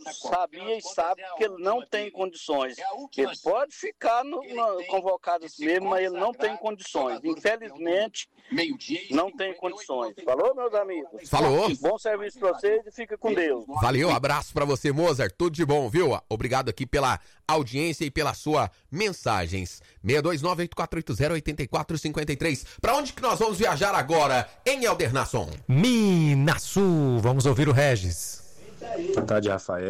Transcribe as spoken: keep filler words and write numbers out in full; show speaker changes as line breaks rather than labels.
sabia e sabe que ele não tem condições. Ele pode ficar no, no, convocado mesmo, mas ele não tem condições. Infelizmente, não tem condições. Falou, meus amigos?
Falou.
Bom serviço pra vocês e fica com Deus.
Valeu, abraço pra você, Mozart. Tudo de bom, viu? Obrigado aqui pela audiência e pela sua mensagens. seis dois nove, oito quatro oito zero, oito quatro cinco três. Pra onde que nós vamos viajar agora, em Aldernason?
Minasul. Vamos ouvir o Regis.
Boa tarde, Rafael.